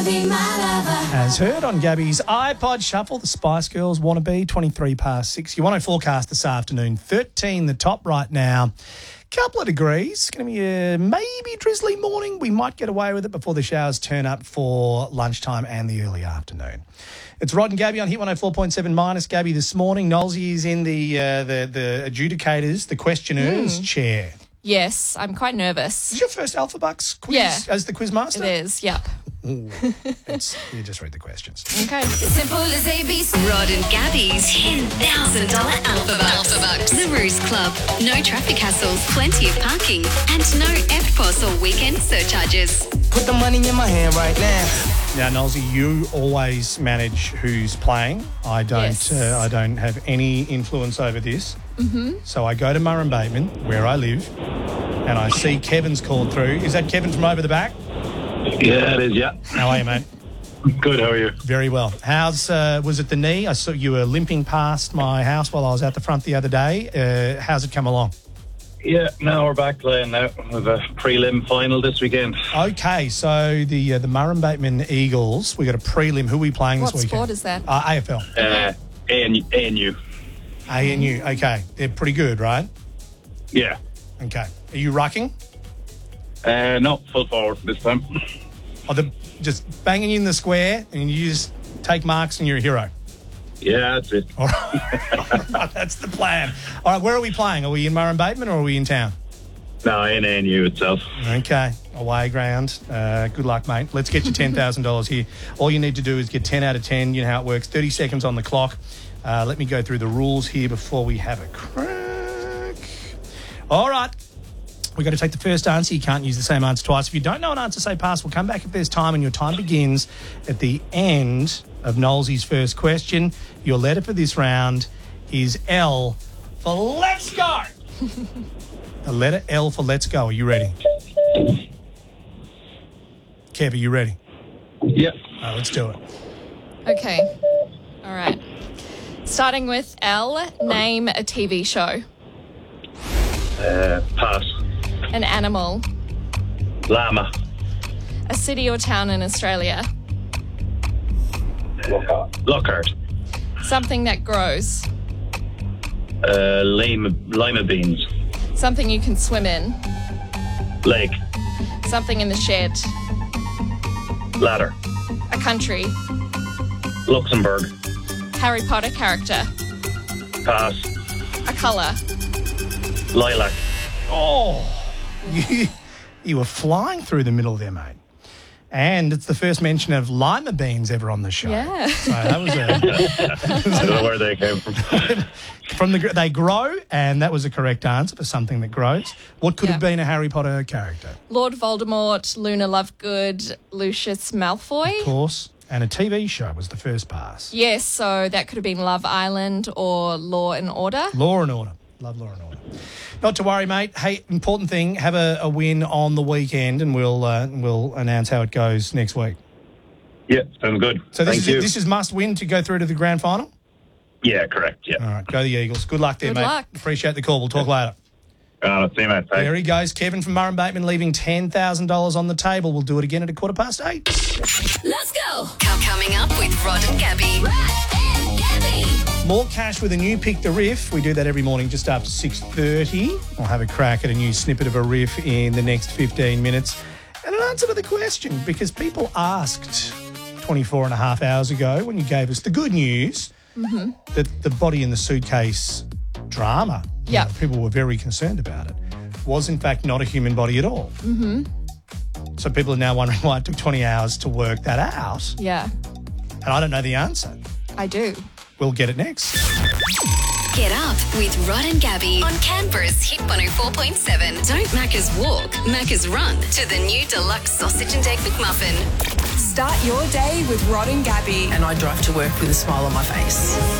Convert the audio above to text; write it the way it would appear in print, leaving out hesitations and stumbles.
be my lover. As heard on Gabby's iPod Shuffle, the Spice Girls Wannabe, 23 past 6. Your 10 forecast this afternoon, 13 the top right now. Couple of degrees. Going to be a maybe drizzly morning. We might get away with it before the showers turn up for lunchtime and the early afternoon. It's Rod and Gabby on Hit 104.7 minus Gabby this morning. Knowlesy is in the adjudicators, the questioners chair. Yes, I'm quite nervous. Is this your first Alpha Bucks quiz as the quiz master? It is, yep. You just read the questions. Okay. Simple as ABC. Rod and Gabby's $10,000 Alpha Bucks. The Ruse Club. No traffic hassles, plenty of parking, and no FPOS or weekend surcharges. Put the money in my hand right now. Now, Knowlesy, you always manage who's playing. I don't. Yes. I don't have any influence over this. Mm-hmm. So I go to Murray Bateman, where I live, and I see Kevin's called through. Is that Kevin from over the back? Yeah, it is, yeah. How are you, mate? Good, how are you? Very well. How's was it the knee? I saw you were limping past my house while I was out the front the other day. How's it come along? Yeah, now we're back playing now. We have a prelim final this weekend. Okay, so the Murray Bateman Eagles, we got a prelim. Who are we playing this What weekend? sport is that? AFL. ANU. ANU, okay. They're pretty good, right? Yeah. Okay. Are you rucking? No, full forward this time. Or just banging you in the square and you just take marks and you're a hero? Yeah, that's it. All right, that's the plan. All right, where are we playing? Are we in Murray Bateman or are we in town? No, in ANU itself. Okay, away ground. Good luck, mate. Let's get you $10,000 here. All you need to do is get 10 out of 10. You know how it works. 30 seconds on the clock. Let me go through the rules here before we have a crack. All right. We've got to take the first answer. You can't use the same answer twice. If you don't know an answer, say pass. We'll come back if there's time, and your time begins at the end of Knowlesy's first question. Your letter for this round is L for Let's Go. The letter L for Let's Go. Are you ready? Kev, are you ready? Yeah. All right, let's do it. Okay. All right. Starting with L, name a TV show. Pass. An animal. Llama. A city or town in Australia. Lockhart. Something that grows. Lima beans. Something you can swim in. Lake. Something in the shed. Ladder. A country. Luxembourg. Harry Potter character. Pass. A colour. Lilac. Oh, you were flying through the middle there, mate. And it's the first mention of lima beans ever on the show. Yeah. So that was I don't know where they came from. they grow, and that was a correct answer for something that grows. What could have Yeah. been a Harry Potter character? Lord Voldemort, Luna Lovegood, Lucius Malfoy. Of course. And a TV show was the first pass. Yes, so that could have been Love Island or Law and Order. Law and Order. Love Law and Order. Not to worry, mate. Hey, important thing, have a win on the weekend, and we'll announce how it goes next week. Yeah, sounds good. So Thank you. this is must win to go through to the grand final? Yeah, correct, yeah. All right, go the Eagles. Good luck there, Good mate. luck. Appreciate the call. We'll talk later. See you, mate. Thanks. There he goes. Kevin from Murray Bateman leaving $10,000 on the table. We'll do it again at 8:15. Let's go. Coming up with Rod and Gabby. Rod and Gabby. More cash with a new Pick the Riff. We do that every morning just after 6:30. We'll have a crack at a new snippet of a riff in the next 15 minutes. And an answer to the question, because people asked 24 and a half hours ago when you gave us the good news that the body in the suitcase drama, Yeah. people were very concerned about it, was in fact not a human body at all. Mm-hmm. So people are now wondering why it took 20 hours to work that out. Yeah, And I don't know the answer. I do. We'll get it next. Get up with Rod and Gabby on Canberra's Hit 104.7. Don't Macca's walk, Macca's run to the new deluxe sausage and egg McMuffin. Start your day with Rod and Gabby. And I drive to work with a smile on my face.